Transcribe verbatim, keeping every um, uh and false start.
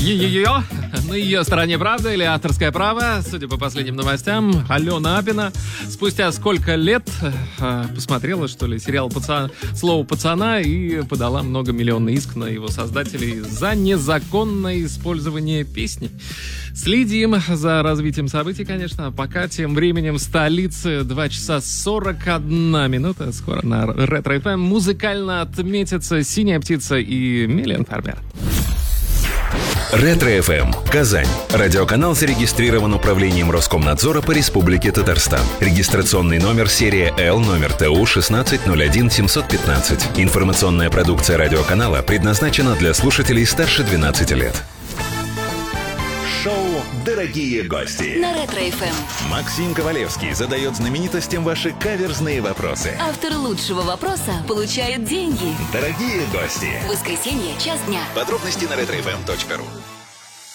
Ее-ее-ее. На ее стороне правда или авторское право, судя по последним новостям, Алена Апина спустя сколько лет посмотрела, что ли, сериал «Пацан... «Слово пацана» и подала многомиллионный иск на его создателей за незаконное использование песни. Следим за развитием событий, конечно. Пока тем временем в столице два часа сорок одна минута. Скоро на Ретро эф эм музыкально отметятся «Синяя птица» и Милен Фармер. Ретро эф эм. Казань. Радиоканал зарегистрирован управлением Роскомнадзора по Республике Татарстан. Регистрационный номер серия Л, номер Т У шестнадцать ноль один семьсот пятнадцать. Информационная продукция радиоканала предназначена для слушателей старше двенадцати лет. Шоу «Дорогие гости» на Ретро эф эм. Максим Ковалевский задает знаменитостям ваши каверзные вопросы. Автор лучшего вопроса получает деньги. Дорогие гости. Воскресенье, час дня. Подробности на ретро эф эм точка ру.